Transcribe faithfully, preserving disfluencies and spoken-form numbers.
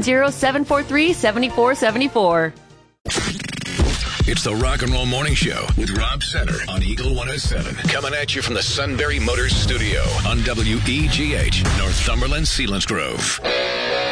seven zero, seven four three, seven four seven four. It's the Rock and Roll Morning Show with Rob Center on Eagle one oh seven. Coming at you from the Sunbury Motors Studio on W E G H, Northumberland, Selinsgrove.